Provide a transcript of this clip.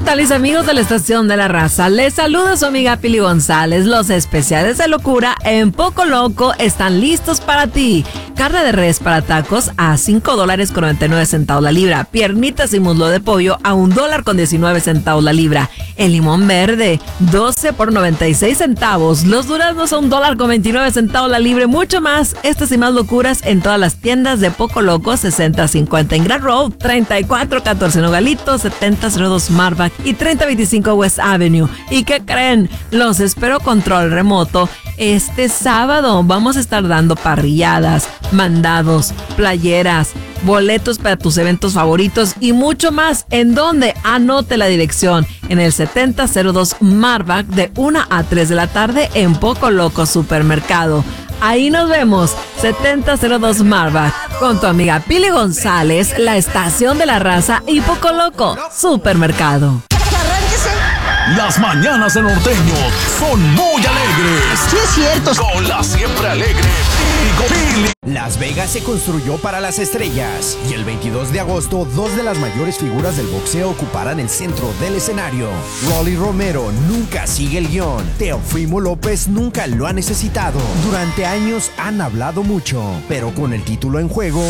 tal, mis amigos de la Estación de la Raza? Les saluda su amiga Pili González. Los especiales de locura en Poco Loco están listos para ti. Carne de res para tacos a $5.99 la libra. Piernitas y muslo de pollo a $1.19 la libra. El limón verde, 12 por 96 centavos. Los duraznos a $1.29 la libra. Mucho más. Estas y más locuras en todas las tiendas de Poco Loco. 6050 en Grand Road, 3414 Nogalitos, 7002 Marvac y 3025 West Avenue. ¿Y qué creen? Los espero control remoto. Este sábado vamos a estar dando parrilladas, mandados, playeras, boletos para tus eventos favoritos y mucho más. ¿En dónde? Anote la dirección. En el 7002 Marvac de 1 a 3 de la tarde en Poco Loco Supermercado. Ahí nos vemos, 7002 Marvac, con tu amiga Pili González, la Estación de la Raza y Poco Loco Supermercado. Las mañanas de Norteño son muy alegres. Sí, es cierto. Con la siempre alegre Pili. Las Vegas se construyó para las estrellas y el 22 de agosto, dos de las mayores figuras del boxeo ocuparán el centro del escenario. Rolly Romero nunca sigue el guión. Teofimo López nunca lo ha necesitado. Durante años han hablado mucho, pero con el título en juego,